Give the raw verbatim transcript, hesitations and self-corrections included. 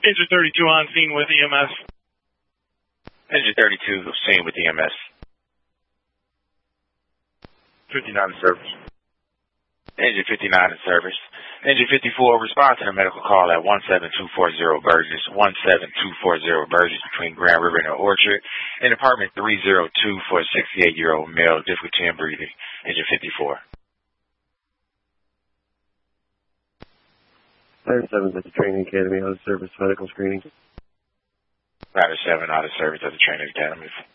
Engine thirty-two on scene with E M S. Engine thirty-two scene with E M S. fifty-nine in service. Engine fifty-nine in service. Engine fifty-four, respond to the medical call at one seven two four zero Burgess, one seven two four zero Burgess between Grand River and Orchard, in apartment three oh two for a sixty-eight-year-old male, difficulty in breathing. Engine fifty-four. Ladder seven at the training academy, out of service medical screening. Ladder seven out of service at the training academy.